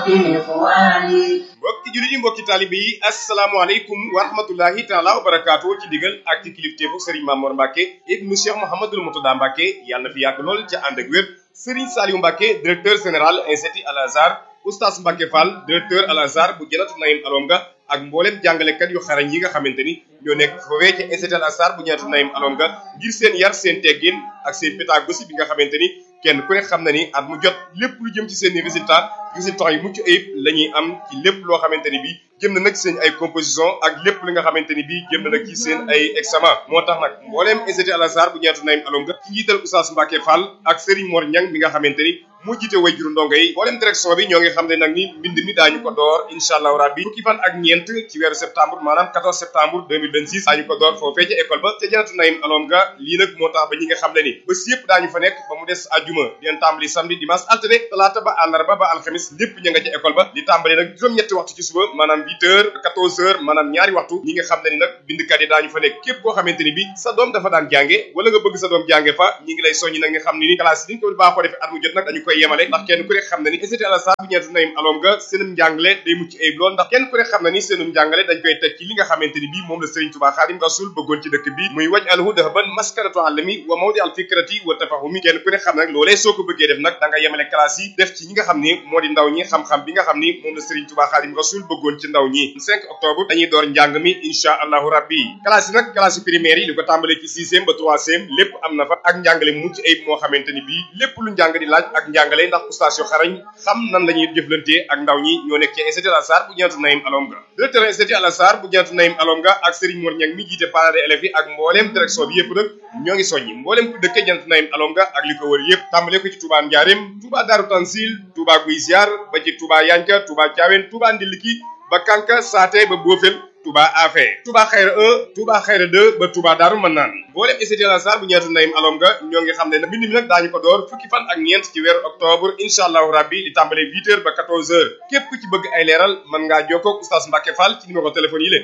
mbokki jullit yi mbokki taalibe yi asalaamaaleykum wa rahmatullahi taala wa barakaatu ci digal ak ci kilifteefu Serigne Mamour Mbacke ibnu Cheikh Mouhamadoul Moutada Mbacke yàlla na fi yàgg lool ca ànd ak wér Serigne Saliou Mbacke directeur général institut Al Azhar Oustaz Mbacke Fall directeur Al Azhar bu Janatu Naïm Alonga ak mboolem jàngalekat yu xarañ yi nga xamante ni ñoo nekk foofee ci institut Al Azhar bu Janatu Naïm Alonga ngir seen yar seen teggin ak seen pédagogie bi nga xamante ni kenn ku ne xam na ni at mu jot lépp lu jëm ci seen résultat yu mucc ayib la ñuy am ci lépp loo xamante ni bii jëm na nag seen ay composition ak lépp li nga xamante ni bii jëm na nag ci seen ay examen moo tax nag mbooleem institut Al Azhar bu Janatu Naïm Alonga ci njiital Oustaz Mbacke Fall ak Serigne Mor Niang mi nga xamante ni moo jiite way juru ndongo yi mbooleem direction bi ñoo ngi xam ne nag ni mbind mi daañu ko door incha allahu rabbi fukki fan ak ñeent ci weeru septembre maanaam 14 septembre 2026 daañu ko door foofee ca école ba ca Janatu Naïm Alonga lii nag moo tax ba ñi nga xam ne ni bés yëpp daañu fa nekk ba mu des àjjuma dinañ tàmbali samedi dimanche altine talaata ba àllarba ba alxamis lépp ña nga ca école ba di tàmbali nag juróom-ñetti waxtu ci suba maanaam 8 heures 14 heures maanaam ñaari waxtu ñi nga xam ne ni nag bindkat yi daañu fa nekk képp koo xamante ni bi sa doom dafa daan jànge wala nga bëgg sa doom jànge fa ñi ngi lay soññi nag nga xam ne ni classe yi niñ ko baaxoo defee at mu jot nag dañu koy yemale ndax kenn ku ne xam ne ni institut Al Azhar bu Janatu Naïm Alonga seenum njàngale day mucc ayib lool ndax kenn ku ne xam ne ni seenum njàngale dañ koy teg ci li nga xamante ni bi moom la Serigne Touba Khadim Rasoul bëggoon ci dëkk bi muy waj alhu dahaban maskanatu alami wa mawdi al fikrati wa tafahumi kenn ku ne xam ne nag loolee soo ko bëggee def nag da nga yemale classe yi def ci ñi nga xam ni moo di ndaw ñi xam-xam bi nga xam ni moom la Serigne Touba Khadim Rasoul bëggoon ci ndaw ñi 5 octobre dañuy door njàng mi insha allahu rabbi classe yi nag classe primaire yi li ko tàmbalee ci 6e ba 3e lépp am na fa ak njàngale mucc ayib moo xamante ni bii lépp lu njàng di laaj ak njàngale ndax oustaz yu xarañ xam nan la ñuy jëflantee ak ndaw ñi ñoo nekk ci institut Al Azhar bu Janatu Naïm Alonga directeur institut Al Azhar bu Janatu Naïm Alonga ak Serigne Mor Niang mi jiite parents d'élèves yi ak mbooleem direction bi yëpp nag ñoo ngi soññi mbooleem ku dëkkee Janatu Naïm Alonga ak li ko wër yëpp tàmbale ko ci Touba Ndiarème Touba Darou Tansil Touba Guy Ziar ba ci Touba Yanka Touba Thiawène Touba Ndiliki ba Kanka Saate ba Bofel Touba Afé Touba Xayra 1 Touba Xayra 2 ba Touba Darou Manaan mboolem institut Al Azhar bu Janatu Naïm Alonga ñoo ngi xam ne nag mbind mi nag daañu ko door fukki fan ak ñeent ci weeru octobre incha allahu rabbi di tàmbale 8 heures ba 14 heures képp ku ci bëgg ay leeral mën ngaa jokkoo ak Oustaz Mbacke Fall ci numéro téléphone yi la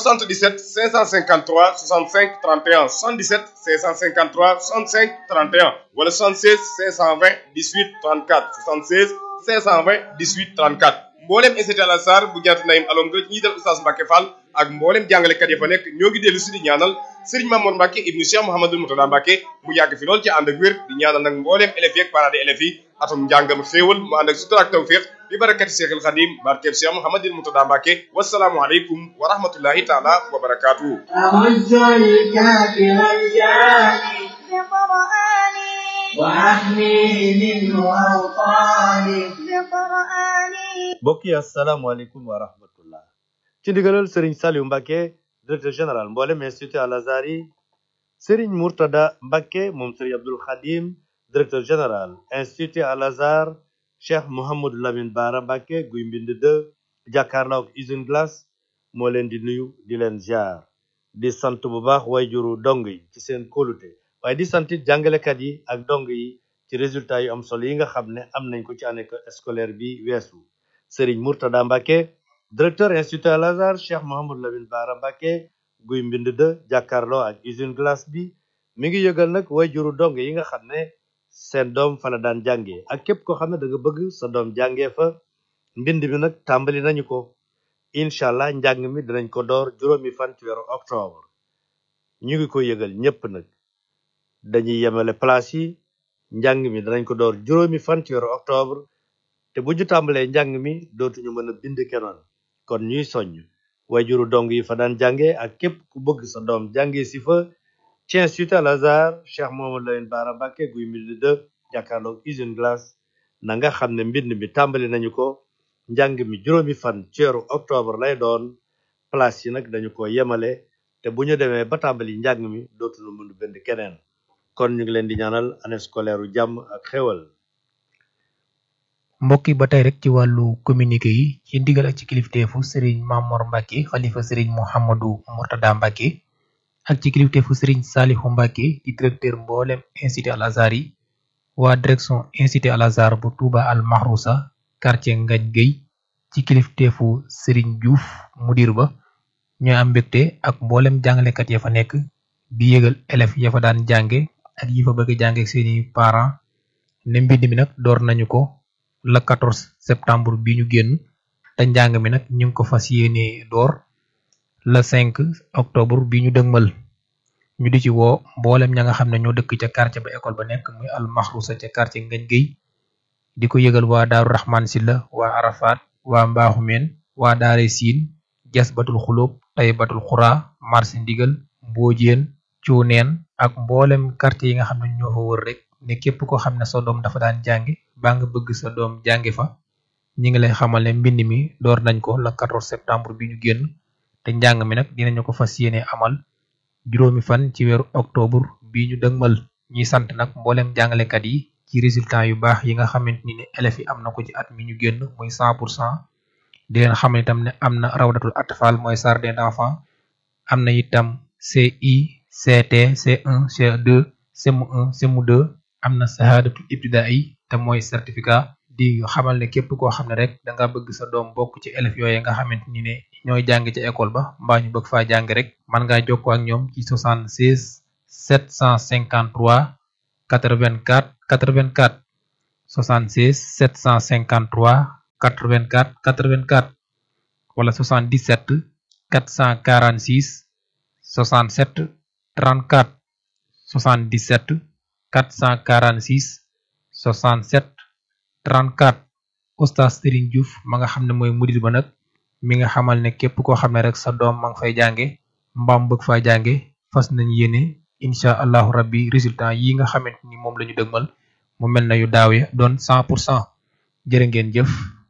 77 553 65 31 77 553 65 31 wala 76 520 18 34 76 520 18 34 mboolem institut Al Azhar bu Janatu Naïm Alonga ñi dal Oustaz Mbacke Fall ak mboolem jàngalekat ya fa nekk ñoo ngi dellu si di ñaanal Serigne Mamour Mbacke ibnu Cheikh Mouhamadoul Moutada Mbacke mu yàgg fi lool ci ànd ak wér di ñaanal nag mboolem élèves yi ak parents d'élèves yi atum njàngam xéewal mu ànd ak sutura ak tawfiq bi barakati Cheikhul Khadim barkeb Cheikh Mouhamadoul Moutada Mbacke wasalaamu aleykum wa rahmatullahi taala wa barakatuhu mbokk yi asalaamaaleykum wa rahmatullah ci ndigalal Serigne Saliou Mbacke directeur général mboolem institut Al Azhar yi Serigne Mourtada Mbacke moom Serigne Abdoul Khadim directeur général institut Al Azhar Cheikh Mouhamadou Lamine Bara Mbacke guy mbind 2 jàkkaarloo ak usine glace moo leen di nuyu di leen ziar di sant bu baax wayjuru dong yi ci seen kóolute waaye di sant jàngalekat yi ak dong yi ci résultat yu am solo yi nga xam ne am nañ ko ci année scolaire bi weesu Serigne Mourtada Mbacke directeur institut Al Azhar Cheikh Mouhamadou Lamine Bara Mbacke guy mbind 2 jàkkaarloo ak usine glace bi mi ngi yëgal nag wayjuru dong yi nga xam ne seen doom fa la daan jàngee ak képp koo xam ne da nga bëgg sa doom jàngee fa mbind mi nag tàmbali nañu ko incha allah njàng mi dinañ ko door juróomi fan ci weeru octobre ñu ngi ko yëgal ñépp nag dañuy yemale place yi njàng mi danañ ko door juróomi fan ci weeru octobre te bu ñu tàmbalee njàng mi dootuñu mën a bind kenoon kon ñuy soññ wayjuru dong yi fa daan jànge ak képp ku bëgg sa doom jànge si fa ci institut Al Azhar Cheikh Mouhamadou Lamine Bara Mbacke guy mbind 2 jàkkaarloog usine glace na nga xam ne mbind mi tàmbali nañu ko njàng mi juróomi fan ci weeru octobre lay doon place yi nag dañu ko yemale te bu ñu demee ba tàmbali njàng mi dootuñu mën a bind keneen kon ñu ngi leen di ñaanal année scolaire u jàmm ak xéwal mbokk yi ba tey rek ci wàllu communiqué yi ci ndigal ak ci kilifteefu Serigne Mamour Mbacke xalifa Serigne Mouhamadou Mourtada Mbacke ak ci kilifteefu Serigne Saliou Mbacke di directeur mboolem institut Al Azhar yi waa direction institut Al Azhar bu Touba Al Mahrousa quartier Ngagne Gueye ci kilifteefu Serigne Diouf mudir ba ñoo am mbégte ak mboolem jàngalekat ya fa nekk di yëgal élèves ya fa daan jànge ak yi fa bëgg jànge ak seeni parents ne mbind mi nag door nañu ko le 14 septembre bi ñu génn te njàng mi nag ñu ngi ko fas yéene door le 5 octobre bi ñu dëgmal ñu di ci woo mboolem ña nga xam ne ñoo dëkk ca quartier ba école ba nekk muy al maxrusa ca quartier Ngagne Gueye di ko yëgal waa Daaru Rahman Silla waa Arafat waa Mbaaxumeen waa Daare Siin Jasbatul Xulóob Taybatul Xuraa marché Ndigal Mboojeen Cuuneen ak mboolem quartier yi nga xam ne ñoo fa wër rek ne képp koo xam ne sa doom dafa daan jàngi baa nga bëgg sa doom jàngi fa ñi ngi lay xamal ne mbind mi door nañ ko le 14 septembre bi ñu génn te njàng mi nag dinañu ko fas yéene amal juróomi fan ci weeru octobre bi ñu dëgmal ñuy sant nag mboolem jàngalekat yi ci résultat yu baax yi nga xamante ni ne élèves yi am na ko ci at mi ñu génn muy 100% di leen xamal itam ne am na rawdatul atfal mooy jardin d'enfants am na itam CI CT C1 C2 CM1 CM2 am na sahadatul ibtidaai te mooy certificat di xamal ne képp koo xam ne rek da nga bëgg sa doom bokk ci élèves yooyu nga xamante ni ne ñooy jàng ci école ba mbaa ñu bëgg faa jàng rek man ngaa jokkoo ak ñoom ci 76 753 84 84 76 753 84 84 wala 77 446 67 34 77 446 67 34 Oustaz Serigne Diouf ma nga xam ne mooy mudir ba nag mi nga xamal ne képp koo xam ne rek sa doom ma nga fay jànge mbaam bëgg faa jànge fas nañ yéene incha allahu rabbi résultat yi nga xamante ni moom la ñu dëgmal mu mel na yu daaw ya doon 100% jërë ngeen jëf.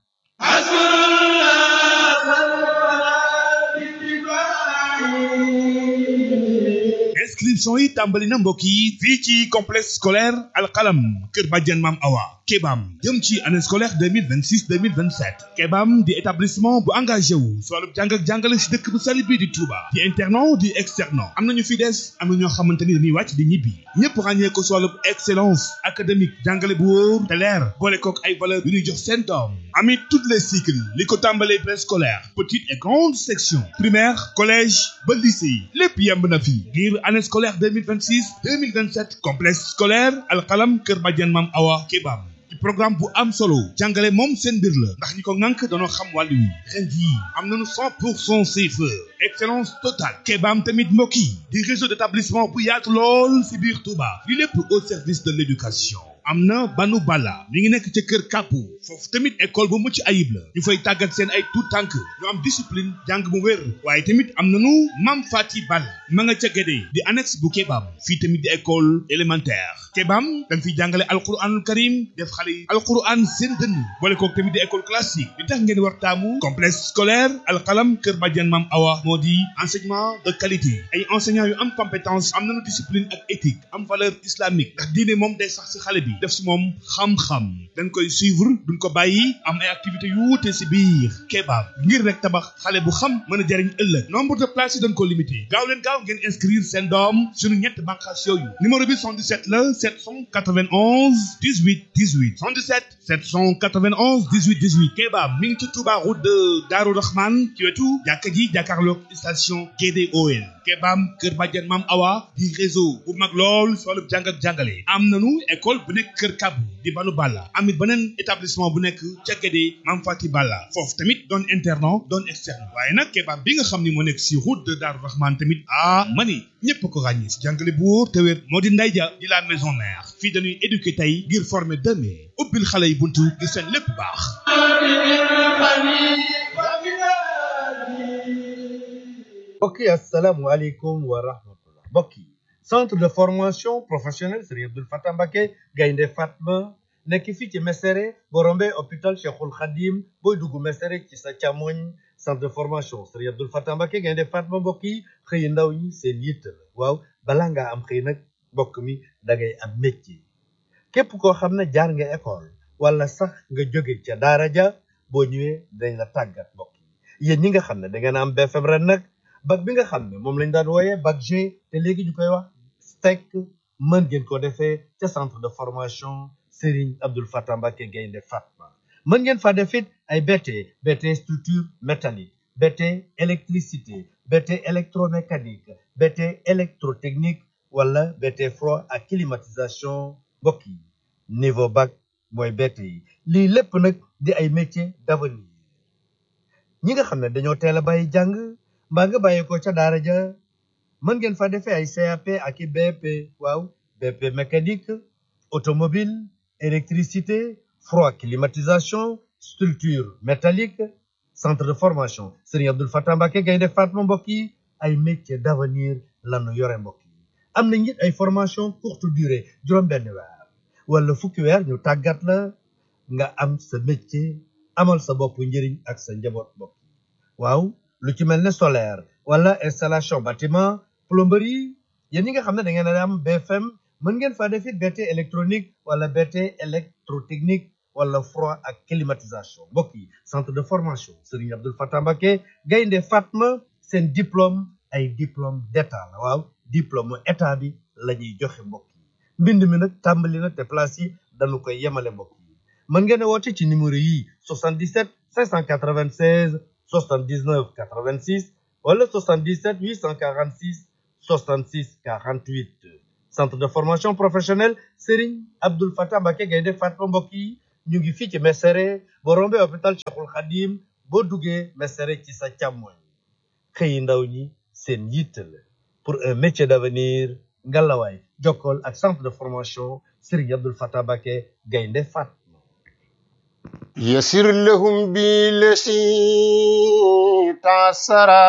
inscription yi tàmbali na mbokk yi fii ci complexe scolaire alxalam kër Badiane Mam Awa Kebam jëm ci année scolaire 2026 2027 Kebam di établissement bu engagé wu si wàllu jàng ak jàngale si dëkk bu sell bii di Touba di internat di externat am nañu fi des am na ñoo xamante ni dañuy wàcc di ñibbi ñëpp ràññee ko si wàllu excellence académique jàngale bu wóor te leer boole kook ay valeur yu ñuy jox seen doom amit toutes les cycles li ko tàmbalee préscolaire petite et grande section primaire collège ba lycée lépp yemb na fi ngir année scolaire 2026 2027 complexe scolaire alxalam kër Badiane Mam Awa Kebam ci programme bu am solo jàngale moom seen mbir la ndax ñi ko ŋànk dañoo xam wàllu wi ren jii am nañu 100% CFEE excellence totale Kebam tamit mbokk yi di réseau d'établissement bu yaatu lool si biir Touba li lépp au service de l'éducation am na banu bala mi ngi nekk ca kër kàppu foofu tamit école bu mucc ayib la ñu fay tàggat seen ay tout tànk ñu am discipline jàng mu wér waaye tamit am nañu mam fati bal ma nga ca Gédé di annexe bu Kebam fii tamit di école élémentaire Kebam dañ fiy jàngale alquranul karim def xale yi alquran seen dënn boole kook tamit di école classique li tax ngeen war taamu complexe scolaire alxalam kër Badiane Mam Awa moo di enseignement de qualité ay enseignants yu am compétence am nañu discipline ak éthique am valeur islamique ndax diine moom day sax si xale bi def si moom xam-xam dañ koy suivre duñ ko bàyyi am ay activités yu wuute si biir Kebam ngir rek tabax xale bu xam mën a jariñ ëllëg nombre de places yi dañ ko limité gaaw leen gaaw ngeen inscrire seen doom suñu ñett bànqaas yooyu numéro bi 77 la 791 18 18 77 791 18 18 Kebam mi ngi ci Touba route de Darou Rahman ci wetu jàkka ji jàkkaarloog station GDOL Kebam kër Badiane Mam Awa di réseau bu mag lool si wàllu jàng ak jàngale am nañu école bu nekk kër Kabu di Banu Balla amit beneen établissement bu nekk ca Guédé Mam Fati Balla foofu tamit doon internat doon externe waaye nag Kebam bi nga xam ni moo nekk si route de Darou Rahman tamit mani ñëpp ko ràññee si jàngale bu wóor te wér moo di Ndeye Dia di la maison mère fii dañuy éduquer tey ngir former demain ubbil xale yi buntu ngir seen lépp baax. mbokk yi asalaamualeykum wa rahmatullah mbokk yi centre de formation professionnelle Serigne Abdoul Fatah Mbacké Gaynde Fatma nekk fii ci Mesere boo rombee hôpital Cheikhul Khadim booy dugg Mesere ci sa càmmoñ centre de formation Serigne Abdoul Fatah Mbacké Gaynde Fatma mbokk yi xëy ndaw ñi seen yitte la waaw balaa ngaa am xëy nag mbokk mi da ngay am métier képp koo xam ne jaar nga école wala sax nga jóge ca daara ja boo ñëwee dañ la tàggat mbokk yi yéen ñi nga xam ne da ngeen am BFM ren nag bac bi nga xam ne moom lañ daan wooyee bac G te léegi ñu koy wax STEC mën ngeen ko defee ca centre de formation Serigne Abdoul Fatah Mbacké Gaynde Fatma mën ngeen fa defit ay BT structure métallique BT électricité BT électromécanique BT électrotechnique wala BT froid ak climatisation mbokk yi niveau bac mooy BTI lii lépp nag di ay métiers d'avenir ñi nga xam ne dañoo teel a bàyyi jàng mbaa nga bàyyi ko ca daara ja mën ngeen fa defee ay CAP ak i BP waaw BP mécanique automobile électricité froid climatisation structure métallique centre de formation Serigne Abdoul Fatah Mbacké Gaïndé Fatma mbokk yi ay métiers d'avenir lanu yore mbokk yi am na it ay formation courte durée juróom-benn weer wala fukki weer ñu tàggat la nga am sa métier amal sa bopp njëriñ ak sa njaboot mbokk yi waaw lu ci mel ne solaire wala installation bâtiment plomberie yéen ñi nga xam ne da ngeen a am BFM mën ngeen faa def it BT électronique wala BT électrotechnique wala froid ak climatisation mbokk yi centre de formation Serigne Abdoul Fatah Mbacké Gaïndé Fatma seen diplôme ay diplôme d'état la waaw diplôme état bi la ñuy joxe mbokk yi mbind mi nag tàmbali na te place yi dañu koy yemale mbokk yi mën ngeen a woote ci numéro yi 77 596 79 86 wala 77 846 66 48 centre de formation professionnelle Serigne Abdoul Fatah Mbacké Gaïndé Fatma mbokk yi ñu ngi fii ci Mesere boo rombee hôpital Cheikhul Khadim boo duggee Mesere ci sa càmmoñ xëyi ndaw ñi seen yitte la pour un métier d'avenir ngalawaay jokkool ak centre de formation Serigne Abdoul Fatah Mbacké Gaïndé Fatma يسر لهم بالذي تعسرا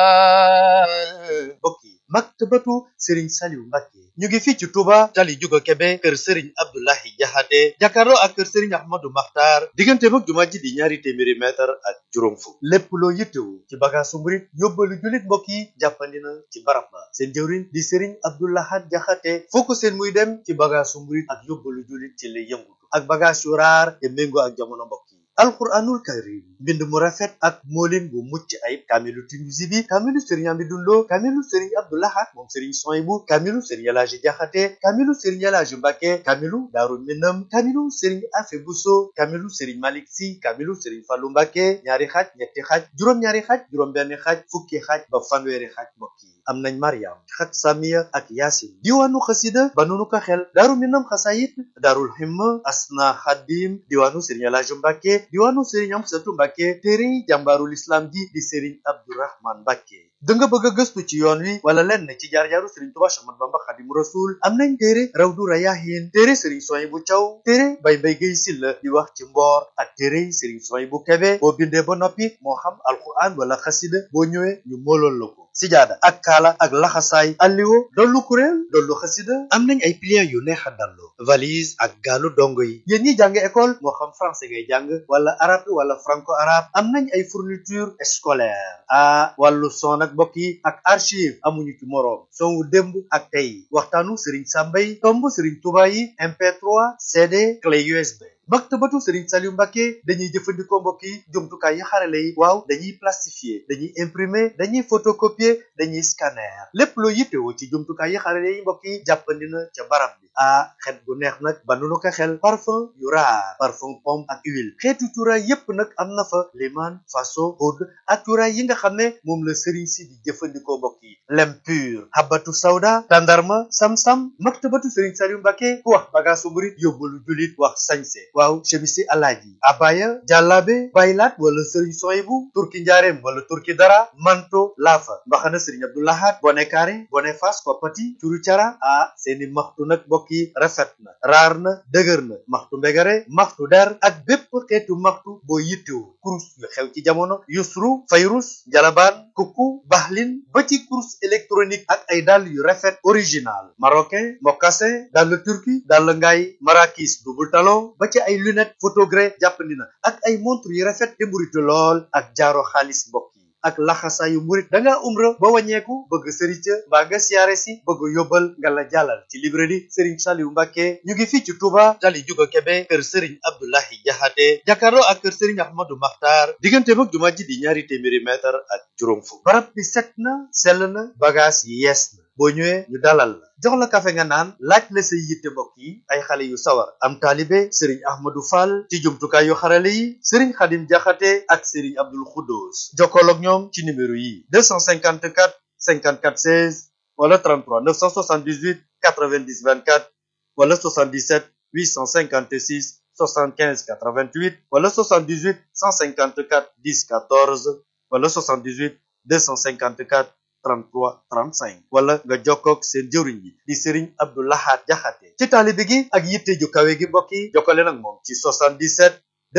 mbokk yi maktabatu Serigne Saliou Mbacké ñu ngi fii ci Touba tali Juga Kebe kër Serigne Abdoulahi Jaxate jàkkaarloo ak kër Serigne Ahmadou Makhtar diggante mag jumaa ji di ñaari téeméeri mètre ak juróom fukk lépp loo yittewu ci bagaasu murit yóbbalu jullit mbokk yi jàppandi na ci barab ba seen jëwriñ di Serigne Abdoulahat Jaxate foo ko seen muy dem ci bagaasu murit ak yóbbalu jullit ci lay yëngutu ak bagaas yu raar te méngoo ak jamono mbokk yi alquranul karim mbind mu rafet ak moolin bu mucc ayib kaamilu Tinuusi bi kaamilu Serigne Amidou Lo kaamilu Serigne Abdou Lahad moom Serigne Souhaïbou kaamilu Serigne El Hadji Diakhaté kaamilu Serigne El Hadji Mbacké kaamilu Daaru Minam kaamilu Serigne Afé Bousso kaamilu Serigne Malick Sy kaamilu Serigne Fallou Mbacké ñaari xaaj ñetti xaaj juróom-ñaari xaaj juróom-benn xaaj fukki xaaj ba fanweeri xaaj mbokk yi am nañ Mariam xat Samiya ak Yaasin diwaanu xasida ba nunu ko xel Daaru Minam xasayit Daarul Himma Asna Xadim diwaanu Serigne El Hadji Mbacké diwaanu Serigne Amsatou Mbacké téere jàmbaarul islam ji di Serigne Abdourahmane Mbacké da nga bëgg a gëstu ci yoon wi wala lenn ci jaar-jaaru Serigne Touba Cheikh Ahmadou Bamba Khadimu Rasul am nañ téere Rawdu Rayaahin téere Serigne Souhaïbou Thiaw téere Baye Mbaye Guèye Sylla di wax ci mboor ak téere Serigne Souhaïbou Kébé boo bindee ba noppi moo xam alquran wala xasida boo ñëwee ñu moolool la ko sijaada ak kaala ak laxasaay alliwo dollu kuréel dollu xasida am nañ ay pliants yu neex a dallu valise ak gaalu dongo yi yéen ñi jàng école moo xam français ngay jàng wala arabe wala franco arabe am nañ ay fourniture scolaire wàllu son ak mbokk yi ak archive amuñu ci moroom son wu démb ak tey waxtaanu Serigne Samba yi tomb Serigne Touba yi MP3 CD clé USB maktabatu Serigne Saliou Mbacké dañuy jëfandikoo mbokk yi jumtukaay yi xarale yi waaw dañuy plastifier dañuy imprimer dañuy photocopier dañuy scanner lépp loo yittewoo ci jumtukaay yi xarale yi mbokk yi jàppandi na ca barab bi xet gu neex nag ba nu ko xel parfum yu raar parfum pomme ak huile xeetu cuuraay yépp nag am na fa liman faso oud ak cuuraay yi nga xam ne moom la Serigne si di jëfandikoo mbokk yi lem pur habatu sawda tandarma sam-sam maktabatu Serigne Saliou Mbacké ku wax bagaasu murit yóbbalu julit wax sañse waaw chemisi alaaji abaya jàllaabe baylaat wala Serigne Souhaïbou turki njaareem wala turki dara manto laafa mbaxana Serigne Abdou Lahad bone kaare bone fas koppati curu cara seeni maxtu nag mbokk yi rafet na raar na dëgër na maxtu mbegare maxtu der ak bépp xeetu maxtu boo yittewu kurus yu xew ci jamono yusru fayrus jalabaan kukku baxlin ba ci kurus électronique ak ay dàll yu rafet original marocain mocassin dàll turki dàll ngaay marakis double talon ba ci ay lunette photogré jàppandi na ak ay montre yu rafet te mburitu lool ak jaaro xaalis mbokk yi ak laxasaayu murit da ngaa umra ba wàññeeku bëgg sëriñ ca mbaa nga siyaare si bëgg yóbbal nga la jàllal ci librairie Serigne Saliou Mbacké ñu ngi fii ci Touba tali Juga Kebe kër Serigne Abdoulahi Jaxate jàkkaarloo ak kër Serigne Ahmadou Makhtar diggante mag jumaa ji di ñaari téeméeri mètre ak juróom fukk barab bi set na sell na bagage yi yees na boo ñëwee ñu dalal la jox la kafe nga naan laaj la say yitte mbokk yi ay xale yu sawar am taalibe Serigne Ahmadou Fall ci jumtukaay yu xarale yi Serigne Khadim Diakhaté ak Serigne Abdoul Khoudous jokkool ak ñoom ci numéro yi 254 54 16 wala 33 978 90 24 wala 77 856 75 88 wala 78 154 10 14 wala 78 254 33 35 wala nga jokkoog seen jëwriñ bi di Serigne Abdou Lahad Jaxate ci taalibe gi ak yitte ju kawe gi mbokk yi jokkale nag moom ci 77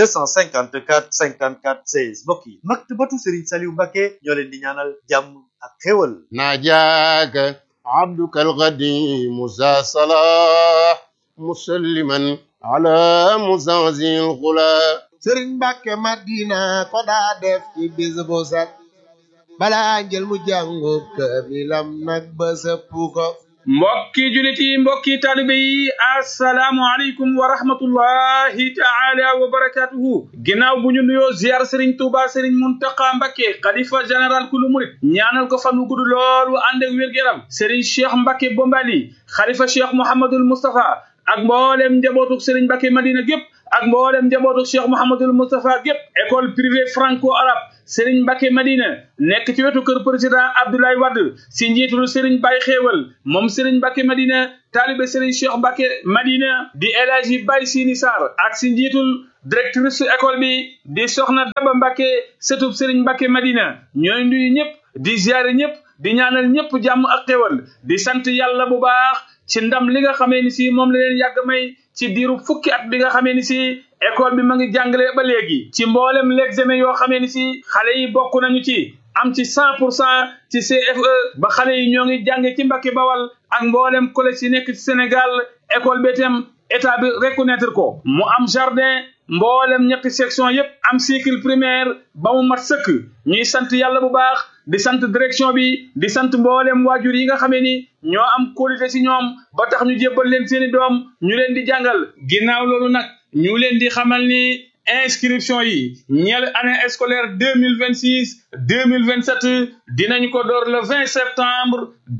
254 54 16 mbokk yi maktabatu Serigne Saliou Mbacké ñoo leen di ñaanal jàmm ak xéwal ناجاك عبدك القديم ذا صلاح مسلما على مزازي الغلا Sëriñ Mbàkke Madina ko daa def ci bis bu set balaa njël mu jàngu kaamilam nag ba sëpp ko mbokki julit yi mbokki taalibe yi assalaamu aleykum wa rahmatullahi taala wa barakatuhu ginnaaw bu ñu nuyoo ziar Serigne Touba Serigne Mountakha Mbacké xalifa général kulu murit ñaanal ko fan wu gudd lool wu ànd ak wér-gu-yaram Serigne Cheikh Mbacké Bombali xalifa Cheikh Mouhamadoul Moustapha ak mboolem njabootuk Serigne Mbacké Madina gépp ak mboolem njabootuk Cheikh Mouhamadoul Moustapha gépp école privée franco-arabe Serigne Mbacké Madina nekk ci wetu kër président Abdoulaye Wade si njiitul Serigne Baye Xéewal moom Serigne Mbacké Madina taalibe Serigne Cheikh Mbacké Madina di El Hadji Baye Sini Sarr ak si njiitul directrice école bi di Soxna Daba Mbacké sëtub Serigne Mbacké Madina ñooy nuyu ñëpp di ziare ñëpp di ñaanal ñëpp jàmm ak xéewal di sant yàlla bu baax ci ndam li nga xamee ni si moom la leen yàgg may ci diiru fukki at bi nga xamee ni si école bi ma ngi jàngale ba léegi ci mboolem l'examen yoo xamee ni si xale yi bokk nañu ci am ci 100% ci CFE ba xale yi ñoo ngi jànge ci Mbacké Bawal ak mboolem collège yi nekk ci Sénégal école bi itam état bi reconnaître ko mu am jardin mboolem ñetti section yépp am cycle primaire ba mu mat sëkk ñuy sant yàlla bu baax di sant direction bi di sant mboolem waajur yi nga xamee ni ñoo am qualité ci ñoom ba tax ñu jébbal leen seeni doom ñu leen di jàngal ginnaaw loolu nag ñu leen di xamal ni inscription yi ñeel année scolaire 2026 2027 dinañ ko door le 20 septembre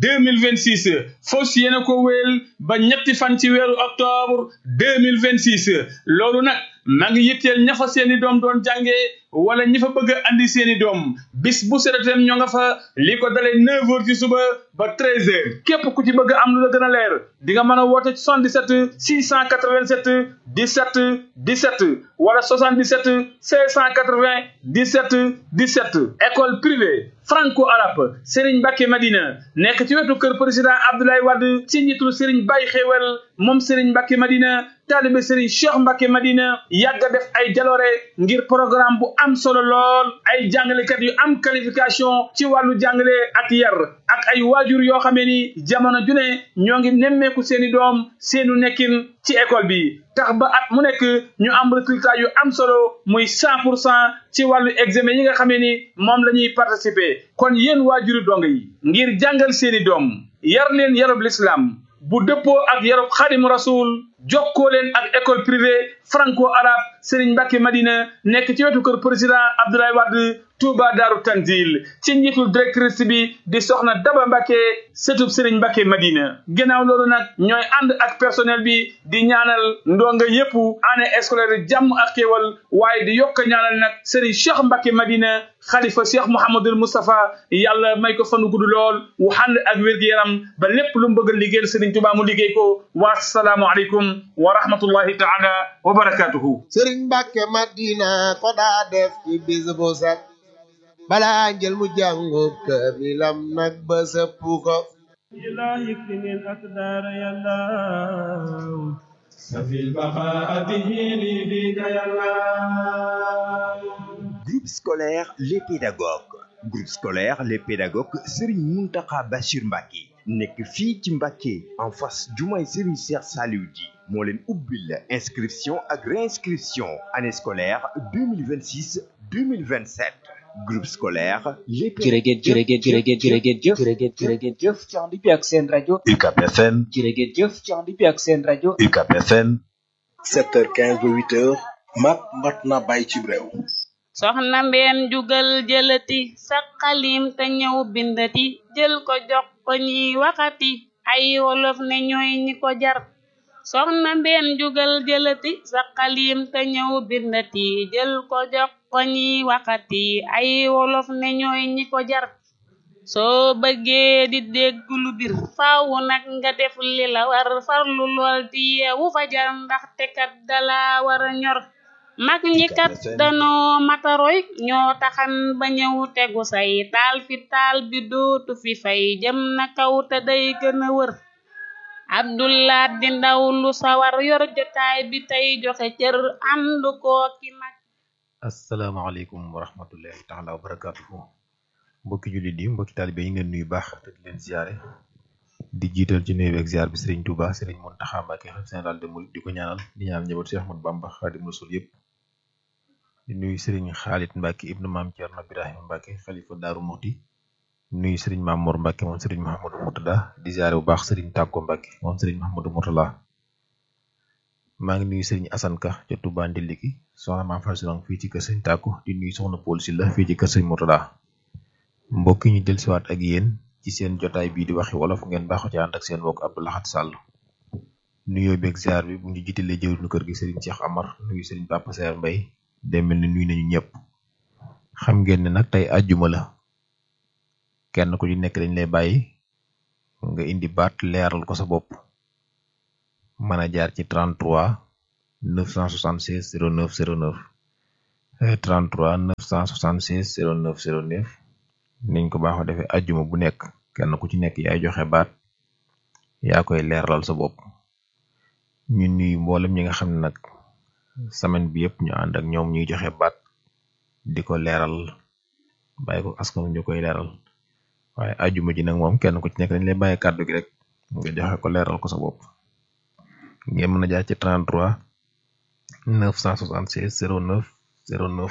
2026 fos yéena ko wéel ba ñetti fan ci weeru octobre 2026 loolu nag ma ngi yitteel ña fa seeni doom doon jàngee wala ñi fa bëgg a andi seeni doom bis bu seretem ñoo nga fa li ko dalee 9 heures ci suba ba 13 heures képp ku ci bëgg am lu la gën a leer di nga mën a woote ci 77 687 17 17 wala 77 680 17 17 école privée franco-arabe Serigne Mbacké Madina nekk ci wetu kër président Abdoulaye Wade ci njiitul Serigne Baye Xéewal moom Serigne Mbacké Madina taalibe Serigne Cheikh Mbacké Madina yàgg a def ay jaloore ngir programme bu am solo lool ay jàngalekat yu am qualification ci wàllu jàngale ak yar ak ay waajur yoo xamee ni jamono ju ne ñoo ngi nemmeeku seeni doom seenu nekkin ci école bi tax ba at mu nekk ñu am résultat yu am solo muy 100% ci wàllu examen yi nga xamee ni moom la ñuy participer kon yéen waajuri dong yi ngir jàngal seeni doom yar leen yarub l'islam bu dëppoo ak yarub Xaadimu Rasul jokkoo leen ak école privée franco-arabe Serigne Mbacké Madina nekk ci wetu kër président Abdoulaye Wade Touba Daaru Tanzil ci njiitul directrice bi di Soxna Daba Mbacké sëtub Serigne Mbacké Madina ginnaaw loolu nag ñooy ànd ak personnel bi di ñaanal ndonga yépp année scolaire jàmm ak xéewal waaye di yokk ñaanal nag Serigne Cheikh Mbacké Madina xalifa Cheikh Mouhamadoul Moustapha yàlla may ko fanu gudd lool wu ànd ak wér-gu-yaram ba lépp lu mu bëgg a liggéeyal Serigne Touba mu liggéey ko wa assalaamu aleykum wa rahmatullahi taala wa barakatuhu Sëriñ Mbàkke Madina ko daa def ci bis bu set balaa njël mu jàngu kaamilam nag ba sëpp ko ilahi kfini al-aqdar ya Allah safi al-baqa bihi li bika ya Allah. Groupe scolaire Les Pédagogues groupe scolaire Les Pédagogues Serigne Mountakha Bachir Mbacké nekk fii ci Mbacké en face jumaay Serigne Cheikh Saliou Di moo leen ubbil inscription ak réinscription année scolaire 2026 2027 groupe scolaire Les Pédagogues jërëgeen jëf ci ànd bi ak seen rajo UCAB FM jërëgeen jëf ci ànd bi ak seen rajo UCAB FM 7h15 ba 8h mat na bàyyi ci réew soxna mbeen jugal jëlati sa xalim te ñëw bindati jël ko jox ko ñi waxati ay wolof ne ñooy ñi ko jar soxna mbeen jugal jëlati sa xalim te ñëw bindati jël ko jox ko ñi waxati ay wolof ne ñooy ñi ko jar soo bëggee di dégg lu bir faaw nag nga def li la war farlu lool di yeewu fajar ndaxte kat dala war a ñor mag ñi kat danoo mataroy ñoo taxan ba ñëw tegu say taal fi taal bi dootu fi fay jëm na kaw te day gën a wër Abdullah di ndaw lu sawar yor jotaay bi tey joxe cër ànd koo ki mag asalaamaaleykum wa rahmatullahi taala wa barakatuhu mbokki jullit yi mbokki taalibe yi ngeen nuyu baax te di leen ziare di jiital ci nuyu ak ziar bi Serigne Touba Serigne Mountakha Mbacké xalifa général des mourides di ko ñaanal di ñaanal njaboot Cheikh Ahmadou Bamba Khadimu Rasul yëpp di nuyu Serigne Khalid Mbacké ibnu Maam Thierno Birahim Mbacké xalifa Daaru Muxti nuyu Serigne Maam Mor Mbacké moom Serigne Mouhamadou Mourtada di ziare bu baax Serigne Takko Mbacké moom Serigne Mouhamadou Mourtala maa ngi nuyu Serigne Assane Ka ca Touba Ndiliki soxna Maam Fatou Sourang fii ci kër Serigne Takko di nuyu soxna Paul Sylla fii ci kër Serigne Mourtada mbokk ñu dellusiwaat ak yéen ci seen jotaay bii di waxi wolof ngeen baaxoo ci ànd ak seen mbokk Abdou Lahad Sall nuyoo beeg ziar bi bu ñu jiitalee jëwriñu kër gi Serigne Cheikh Amar nuyu Serigne Papa Saer Mbaye demel ni nuyu nañu ñëpp xam ngeen ne nag tey àjjuma la kenn ku ci nekk dañ lay bàyyi nga indi baat leeral ko sa bopp mën a jaar ci 33 976 09 09 33 976 09 09 niñ ko baaxoo defee àjjuma bu nekk kenn ku ci nekk yaay joxe baat yaa koy leeralal sa bopp ñu nuyu mboolem ñi nga xam ne nag semaine bi yëpp ñu ànd ak ñoom ñuy joxe baat di ko leeral bàyyi ko askan ñu koy leeral waaye àjjuma ji nag moom kenn ku ci nekk dañ lay bàyyi kàddu gi rek nga joxe ko leeral ko sa bopp ngeen mën a jaar ci 33 976 09 09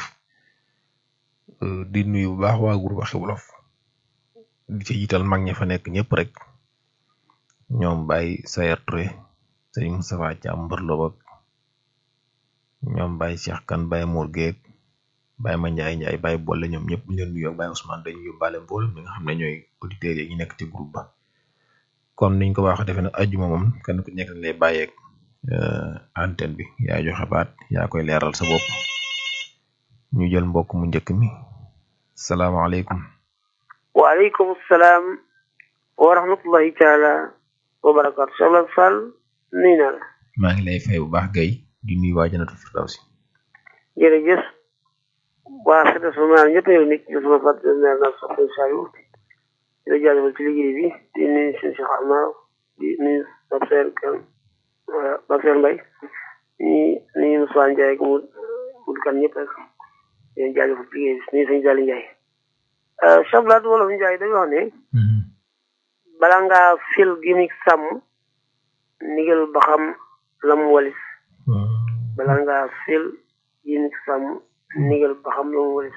di nuyu bu baax waa groupe Waxi Wolof di ci jiital mag ñi fa nekk ñëpp rek ñoom Baye Sayer Touré sëñ Moustapha Thiam Mbërlo ak ñoom Baye Cheikh Kane Baye Mour Guèye Baye Mandiaye Baye Bolle ñoom ñëpp ñu leen nuyu ak Baye Ousmane dañuy yóbbaale mboolem ñi nga xam ne ñooy auditeurs yi ñu nekk ci groupe ba comme niñ ko waxee defee nag àjjuma moom kenn ku nekk lay bàyyeeg antenne bi yaa joxe baat yaa koy leeral sa bopp ñu jël mbokk mu njëkk mi salaamaaleykum. waaleykum salaam wa rahmatullahi taala wa barakaatu. Cheikh Abdou Fall nuyu naa la. maa ngi lay fay bu baax Guèye di nuyu waa Jannatul Firdawsi. jërëjëf waa SEDES ma ñaan ñëpp yow nit ñi sama partenaire naa soxna Saliou di la jaajëfal ci liggéey bi di nuyu seen Cheikh Amar di nuyu Pape Saer Mbaye di nuyu Moussa Ndiaye ak mu kan ñëpp rek di leen jaajëfal ci liggéey bi nuyu sëñ Jali Ndiaye. Cheikh Abdou Wolof Ndiaye dañuy wax ne bala ngaa fil gimik sàmm ndigal ba xam la mu walis bala ngaa fil gimik sàmm ndigal ba xam la mu walis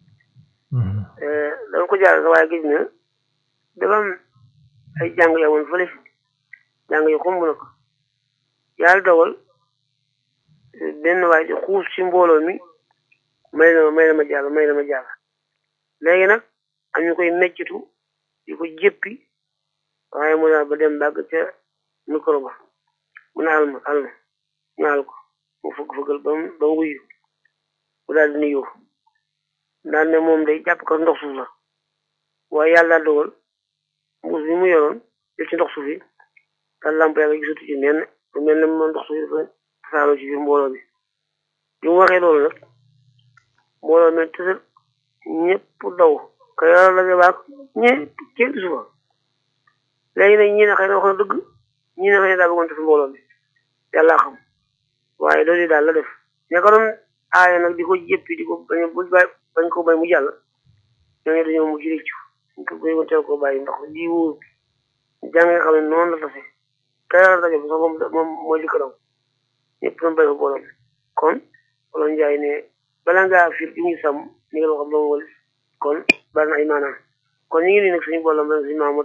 danga ko jaar waaye gis na dafa am ay jàng yamoon fële jàng yu xumb na ko yàlla dogal benn waaye di xuus ci mbooloo mi may na ma jàll léegi nag am ñu koy meccitu di ko jéppi waaye mu daal ba dem bàgg ca micro ba mu ne alma ñu àll ko mu fëggal ba mu wuyu mu daal di nuyoo daal ne moom day jàpp ko ndox suuf la waaye yàlla daal dogal mbuus bi mu yoroon jël ci ndox suuf yi daal lamp yàlla gisatu ci nenn lu mel ne moom ndox suuf yi dafa tasaaroo ci biir mbooloo bi bi mu waxee loolu nag mbooloo mi tësal ñëpp daw ka yàlla la baak ñëpp kenn suufa léegi nag ñi ne xëy na wax na dëgg ñi ne xëy na daa bëggoon te fi mbooloo mi yàlla xam waaye loolu daal la def ña ko doon aaya nag di ko jéppi di ko bañ ko bay mu jàll ñooñu dañoo mujj réccu ñu ko bëggoon teel ko bàyyi ndax lii wóor jàng nga xam ne noonu la tase ka yàlla rajo bi sax moom mooy li ko daw ñëpp doon bay fa mbooloo mi kon wala njaay ne bala ngaa fiir di ñu sàmm ni nga xam la mu walis kon bari na ay maanaam kon ñu ngi nii nag suñu boolem rek suñu maam